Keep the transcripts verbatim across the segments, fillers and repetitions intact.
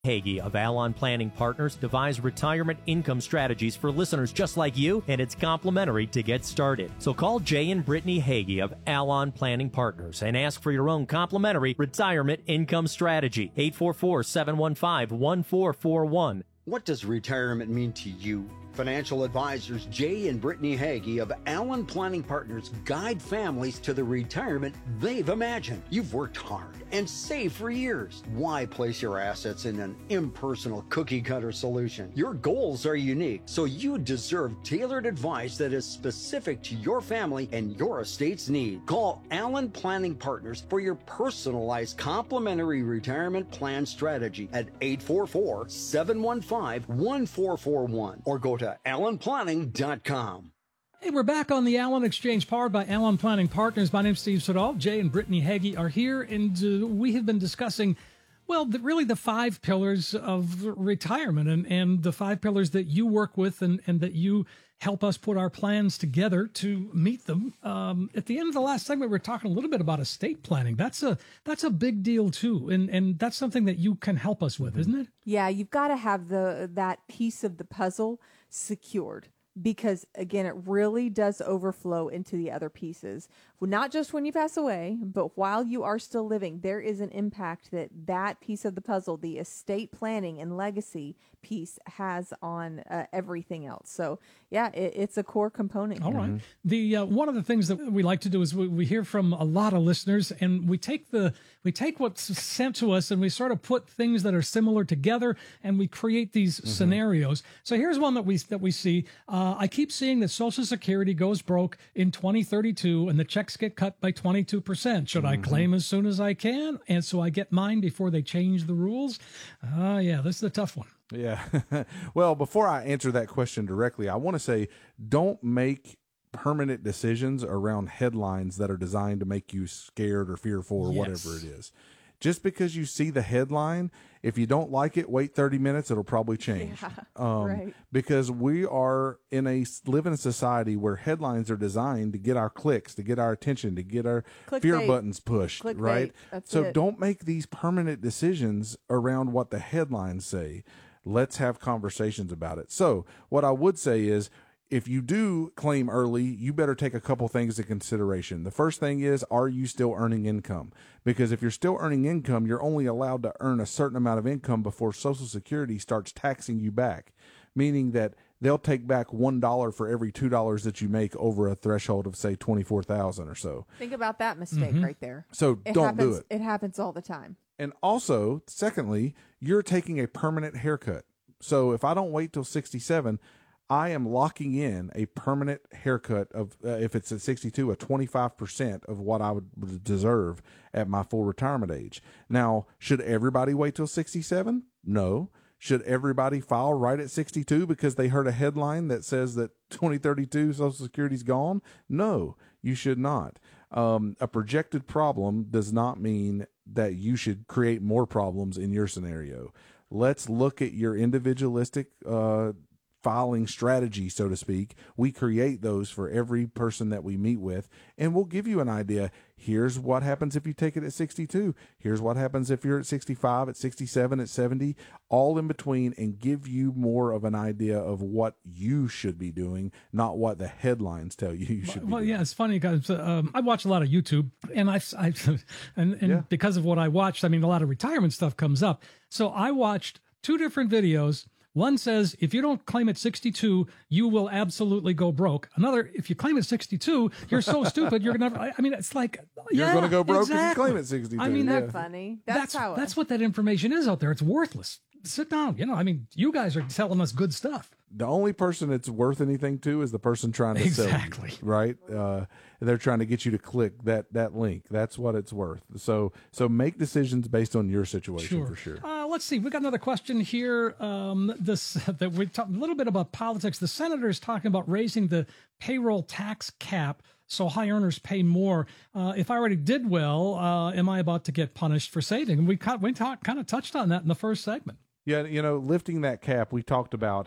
Hagee of Alon Planning Partners devised retirement income strategies for listeners just like you, and it's complimentary to get started. So call Jay and Brittany Hagee of Alon Planning Partners and ask for your own complimentary retirement income strategy. eight four four, seven one five, one four four one. What does retirement mean to you? Financial advisors Jay and Brittany Hagee of Alon Planning Partners guide families to the retirement they've imagined. You've worked hard and saved for years. Why place your assets in an impersonal cookie-cutter solution? Your goals are unique, so you deserve tailored advice that is specific to your family and your estate's need. Call Alon Planning Partners for your personalized complimentary retirement plan strategy at eight four four, seven one five, one four four one or go to alon planning dot com. Hey, we're back on the Allen Exchange, powered by Alon Planning Partners. My name's Steve Siddall. Jay and Brittany Hagee are here, and uh, we have been discussing, well, the, really the five pillars of retirement and, and the five pillars that you work with and, and that you help us put our plans together to meet them. Um, at the end of the last segment, we were talking a little bit about estate planning. That's a that's a big deal, too, and, and that's something that you can help us with, isn't it? Yeah, you've got to have the that piece of the puzzle secured. Because, again, it really does overflow into the other pieces. Well, not just when you pass away, but while you are still living, there is an impact that that piece of the puzzle, the estate planning and legacy piece, has on uh, everything else. So, yeah, it, it's a core component. All right. The uh, one of the things that we like to do is we, we hear from a lot of listeners, and we take the we take what's sent to us and we sort of put things that are similar together, and we create these mm-hmm. scenarios. So here's one that we that we see. Uh, I keep seeing that Social Security goes broke in twenty thirty-two, and the checks get cut by twenty-two percent. Should mm-hmm. I claim as soon as I can, and so I get mine before they change the rules? Ah, uh, yeah, this is a tough one. Yeah. Well, before I answer that question directly, I want to say don't make permanent decisions around headlines that are designed to make you scared or fearful or yes. whatever it is. Just because you see the headline, if you don't like it, wait thirty minutes, it'll probably change. Yeah, um, right. Because we are in a live in a society where headlines are designed to get our clicks, to get our attention, to get our Click fear bait. buttons pushed, Click right? bait. That's so it. don't make these permanent decisions around what the headlines say. Let's have conversations about it. So what I would say is, if you do claim early, you better take a couple things into consideration. The first thing is, are you still earning income? Because if you're still earning income, you're only allowed to earn a certain amount of income before Social Security starts taxing you back, meaning that they'll take back one dollar for every two dollars that you make over a threshold of, say, twenty-four thousand dollars or so. Think about that mistake mm-hmm. right there. So it don't happens, do it. It happens all the time. And also, secondly, you're taking a permanent haircut. So if I don't wait till sixty-seven, I am locking in a permanent haircut of, uh, if it's at sixty-two, a twenty-five percent of what I would deserve at my full retirement age. Now, should everybody wait till sixty-seven? No. Should everybody file right at sixty-two because they heard a headline that says that twenty thirty-two Social Security's gone? No, you should not. Um, a projected problem does not mean that you should create more problems in your scenario. Let's look at your individualistic uh filing strategy, so to speak. We create those for every person that we meet with, and we'll give you an idea. Here's what happens if you take it at sixty-two. Here's what happens if you're at sixty-five, at sixty-seven, at seventy, all in between, and give you more of an idea of what you should be doing, not what the headlines tell you you should be well, doing. yeah, it's funny because um, I watch a lot of YouTube, and I, I and, and Yeah. because of what I watched, I mean, a lot of retirement stuff comes up. So I watched two different videos. One says, if you don't claim at sixty-two, you will absolutely go broke. Another, if you claim at sixty-two, you're so stupid, you're going to, I mean, it's like, You're yeah, going to go broke exactly. if you claim at sixty-two. I mean, yeah. Isn't that funny? That's, That's, how that's what that information is out there. It's worthless. Sit down. You know, I mean, you guys are telling us good stuff. The only person it's worth anything to is the person trying to Exactly. sell you, right? Uh, they're trying to get you to click that that link. That's what it's worth. So so make decisions based on your situation Sure. for sure. Uh, let's see. We got another question here. Um, this that we talked a little bit about politics. The senator is talking about raising the payroll tax cap so high earners pay more. Uh, if I already did well, uh, am I about to get punished for saving? And we kind we talk, kind of touched on that in the first segment. Yeah, you know, lifting that cap, we talked about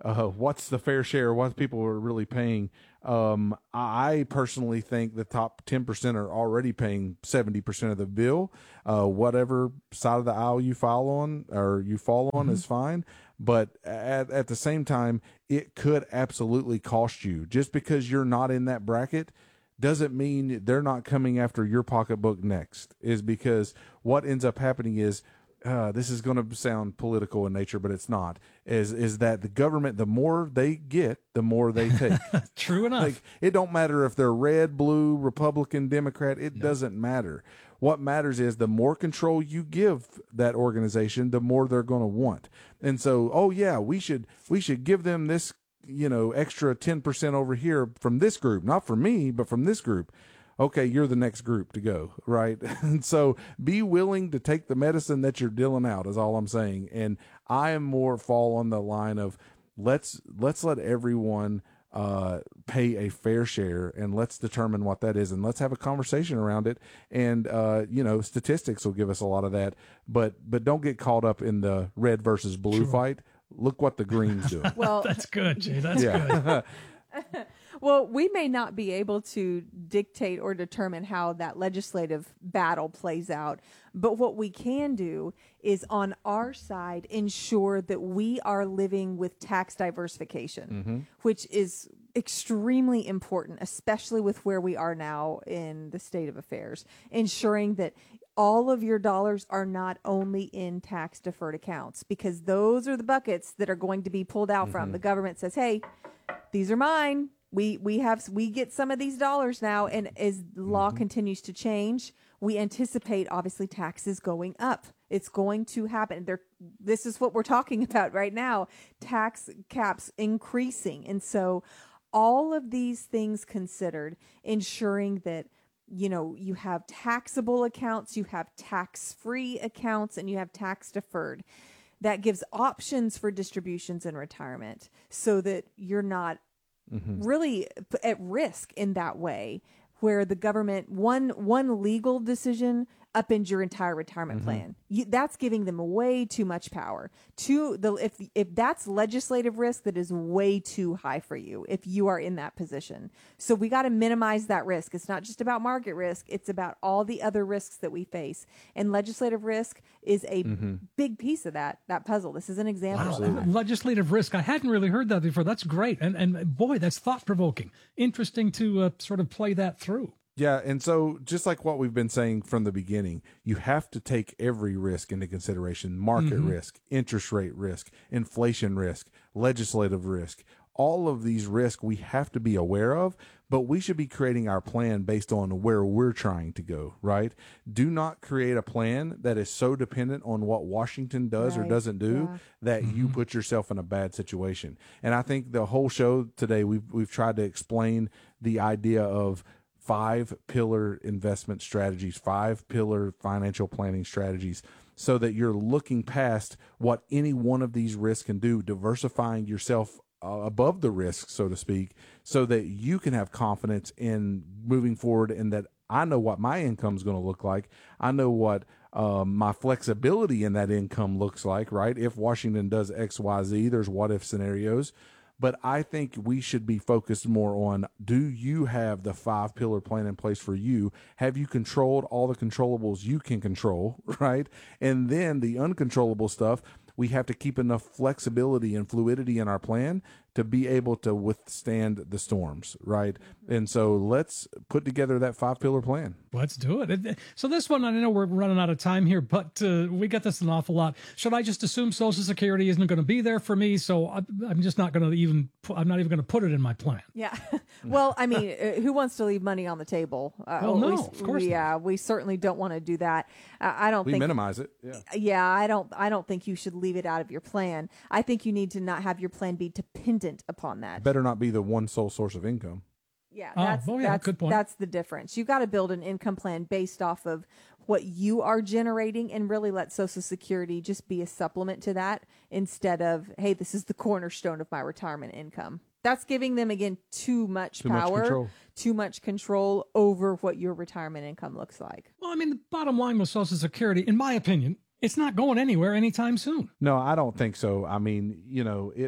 uh, what's the fair share, what people are really paying. Um, I personally think the top ten percent are already paying seventy percent of the bill. Uh, whatever side of the aisle you fall on or you fall on mm-hmm. is fine. But at, at the same time, it could absolutely cost you. Just because you're not in that bracket doesn't mean they're not coming after your pocketbook next. Is because what ends up happening is, Uh, this is going to sound political in nature, but it's not, is is that the government, the more they get, the more they take. True enough. Like, it don't matter if they're red, blue, Republican, Democrat. It no. doesn't matter. What matters is the more control you give that organization, the more they're going to want. And so, oh yeah, we should we should give them this, you know, extra ten percent over here from this group, not from me, but from this group. Okay, you're the next group to go, right? And so be willing to take the medicine that you're dealing out is all I'm saying. And I am more fall on the line of let's let's let everyone uh, pay a fair share, and let's determine what that is, and let's have a conversation around it. And uh, you know, statistics will give us a lot of that, but but don't get caught up in the red versus blue sure. fight. Look what the Greens do. Well, that's good, Jay. That's yeah. good. Well, we may not be able to dictate or determine how that legislative battle plays out, but what we can do is on our side ensure that we are living with tax diversification, mm-hmm. which is extremely important, especially with where we are now in the state of affairs, ensuring that all of your dollars are not only in tax deferred accounts, because those are the buckets that are going to be pulled out mm-hmm. from. The government says, hey, these are mine. We we have we get some of these dollars now, and as the law mm-hmm. continues to change, we anticipate obviously taxes going up. It's going to happen. There, this is what we're talking about right now: tax caps increasing, and so all of these things considered, ensuring that you know you have taxable accounts, you have tax-free accounts, and you have tax deferred. That gives options for distributions in retirement, so that you're not Mm-hmm. really at risk in that way, where the government, one one legal decision upends your entire retirement mm-hmm. plan. You, that's giving them way too much power. Too, the, if if that's legislative risk, that is way too high for you if you are in that position. So we got to minimize that risk. It's not just about market risk. It's about all the other risks that we face. And legislative risk is a mm-hmm. big piece of that that puzzle. This is an example wow. of that. Legislative risk. I hadn't really heard that before. That's great. And, and boy, that's thought-provoking. Interesting to uh, sort of play that through. Yeah, and so just like what we've been saying from the beginning, you have to take every risk into consideration: market mm-hmm. risk, interest rate risk, inflation risk, legislative risk. All of these risks we have to be aware of, but we should be creating our plan based on where we're trying to go, right? Do not create a plan that is so dependent on what Washington does right. or doesn't do yeah. that mm-hmm. you put yourself in a bad situation. And I think the whole show today, we've, we've tried to explain the idea of five pillar investment strategies, five pillar financial planning strategies, so that you're looking past what any one of these risks can do, diversifying yourself uh, above the risk, so to speak, so that you can have confidence in moving forward, and that I know what my income is going to look like. I know what um, my flexibility in that income looks like, right? If Washington does X, Y, Z, there's what if scenarios. But I think we should be focused more on, do you have the five pillar plan in place for you? Have you controlled all the controllables you can control, right? And then the uncontrollable stuff, we have to keep enough flexibility and fluidity in our plan to be able to withstand the storms, right? And so let's put together that five pillar plan. Let's do it. So this one, I know we're running out of time here, but uh, we get this an awful lot. Should I just assume Social Security isn't going to be there for me? So I'm just not going to even, I'm not even going to put it in my plan. Yeah. Well, I mean, who wants to leave money on the table? Uh, well, no, we, of course Yeah, not. we certainly don't want to do that. Uh, I don't we think. minimize it. Yeah. Yeah, I don't, I don't think you should leave it out of your plan. I think you need to not have your plan be dependent upon that. Better not be the one sole source of income. Yeah, oh, that's, oh, yeah, that's, good point. That's the difference. You got to build an income plan based off of what you are generating, and really let Social Security just be a supplement to that, instead of, hey, this is the cornerstone of my retirement income. That's giving them, again, too much too power, much control. too much control over what your retirement income looks like. Well, I mean, the bottom line with Social Security, in my opinion, it's not going anywhere anytime soon. No, I don't think so. I mean, you know, it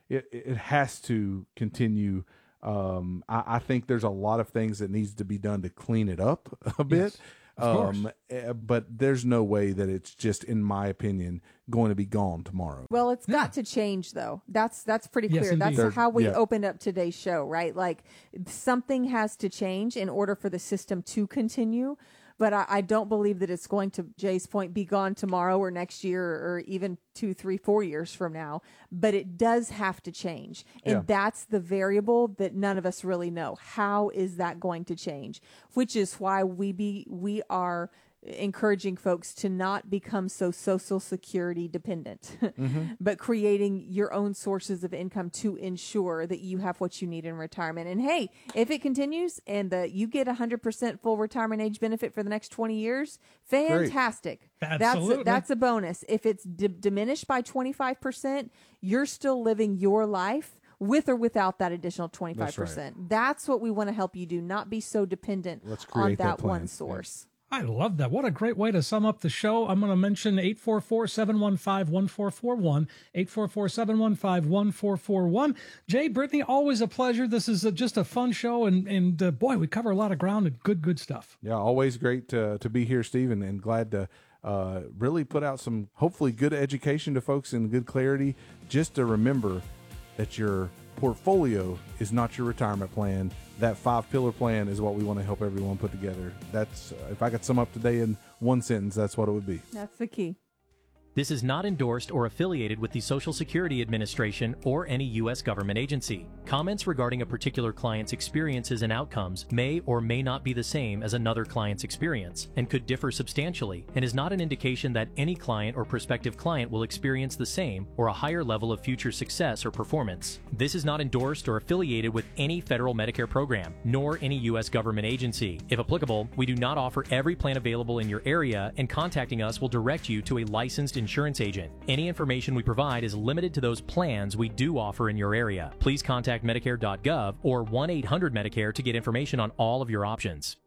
it, it has to continue. Um, I, I think there's a lot of things that needs to be done to clean it up a bit. Yes, of course. Um, eh, but there's no way that it's just, in my opinion, going to be gone tomorrow. Well, it's Yeah. got to change, though. That's that's pretty Yes, clear. indeed. That's There- how we yeah. opened up today's show, right? Like something has to change in order for the system to continue. But I, I don't believe that it's going to, Jay's point, be gone tomorrow or next year or even two, three, four years from now. But it does have to change. And Yeah. that's the variable that none of us really know. How is that going to change? Which is why we be we are encouraging folks to not become so Social Security dependent, Mm-hmm. but creating your own sources of income to ensure that you have what you need in retirement. And hey, if it continues and the, you get one hundred percent full retirement age benefit for the next twenty years, fantastic. That's Absolutely. a, that's a bonus. If it's d- diminished by twenty-five percent, you're still living your life with or without that additional twenty-five percent. That's right. That's what we want to help you do, not be so dependent Let's on create that, that plan. one Yeah. source. I love that. What a great way to sum up the show. I'm going to mention eight four four, seven one five, one four four one, eight four four, seven one five, one four four one. Jay, Brittany, always a pleasure. This is a, just a fun show, and, and uh, boy, we cover a lot of ground and good, good stuff. Yeah, always great to, to be here, Stephen, and glad to uh, really put out some hopefully good education to folks and good clarity. Just to remember that your portfolio is not your retirement plan. That five pillar plan is what we want to help everyone put together. That's uh, if I could sum up today in one sentence, that's what it would be. That's the key. This is not endorsed or affiliated with the Social Security Administration or any U S government agency. Comments regarding a particular client's experiences and outcomes may or may not be the same as another client's experience and could differ substantially, and is not an indication that any client or prospective client will experience the same or a higher level of future success or performance. This is not endorsed or affiliated with any federal Medicare program, nor any U S government agency. If applicable, we do not offer every plan available in your area, and contacting us will direct you to a licensed insurance agent. Any information we provide is limited to those plans we do offer in your area. Please contact Medicare dot gov or one eight hundred Medicare to get information on all of your options.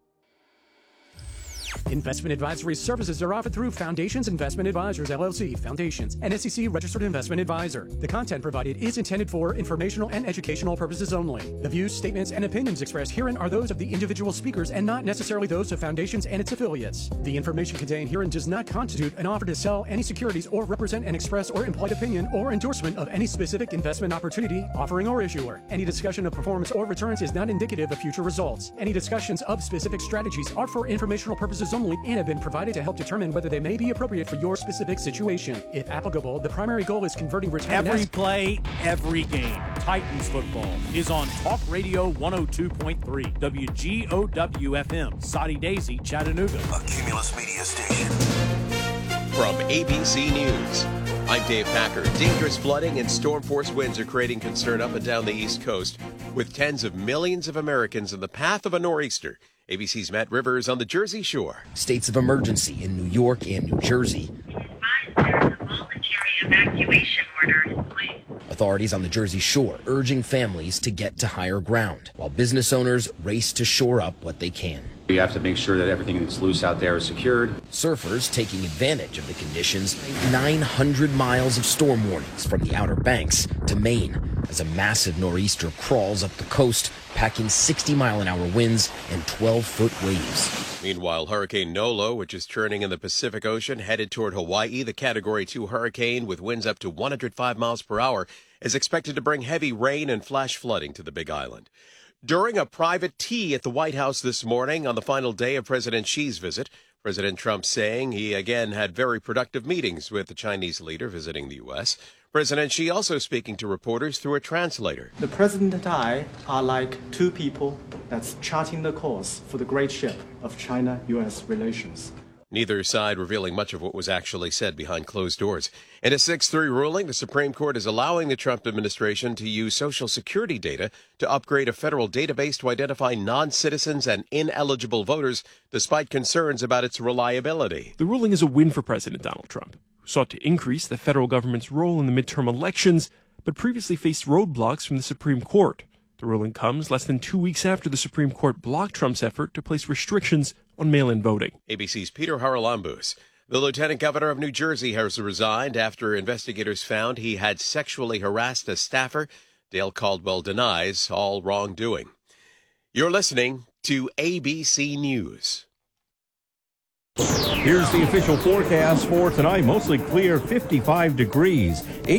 Investment advisory services are offered through Foundations Investment Advisors, L L C, Foundations, an S E C-registered investment advisor. The content provided is intended for informational and educational purposes only. The views, statements, and opinions expressed herein are those of the individual speakers and not necessarily those of Foundations and its affiliates. The information contained herein does not constitute an offer to sell any securities or represent an express or implied opinion or endorsement of any specific investment opportunity, offering, or issuer. Any discussion of performance or returns is not indicative of future results. Any discussions of specific strategies are for informational purposes only and have been provided to help determine whether they may be appropriate for your specific situation. If applicable, the primary goal is converting retirement Every assets. play, every game. Titans football is on Talk Radio one oh two point three, W G O W F M, Soddy Daisy, Chattanooga. A Cumulus Media Station. From A B C News, I'm Dave Packer. Dangerous flooding and storm force winds are creating concern up and down the East Coast, with tens of millions of Americans in the path of a nor'easter. A B C's Matt Rivers on the Jersey Shore. States of emergency in New York and New Jersey. There is a voluntary evacuation order in place. Authorities on the Jersey Shore urging families to get to higher ground, while business owners race to shore up what they can. We have to make sure that everything that's loose out there is secured. Surfers taking advantage of the conditions. nine hundred miles of storm warnings from the Outer Banks to Maine as a massive nor'easter crawls up the coast, packing sixty mile an hour winds and twelve foot waves. Meanwhile, Hurricane Nolo, which is churning in the Pacific Ocean, headed toward Hawaii, the Category two hurricane with winds up to one hundred five miles per hour, is expected to bring heavy rain and flash flooding to the Big Island. During a private tea at the White House this morning on the final day of President Xi's visit, President Trump saying he again had very productive meetings with the Chinese leader visiting the U S. President Xi also speaking to reporters through a translator. The President and I are like two people that's charting the course for the great ship of China-U S relations. Neither side revealing much of what was actually said behind closed doors. In a six three ruling, the Supreme Court is allowing the Trump administration to use Social Security data to upgrade a federal database to identify non-citizens and ineligible voters, despite concerns about its reliability. The ruling is a win for President Donald Trump, who sought to increase the federal government's role in the midterm elections, but previously faced roadblocks from the Supreme Court. The ruling comes less than two weeks after the Supreme Court blocked Trump's effort to place restrictions on mail-in voting. A B C's Peter Haralambous. The lieutenant governor of New Jersey has resigned after investigators found he had sexually harassed a staffer. Dale Caldwell denies all wrongdoing. You're listening to A B C News. Here's the official forecast for tonight. Mostly clear, fifty-five degrees.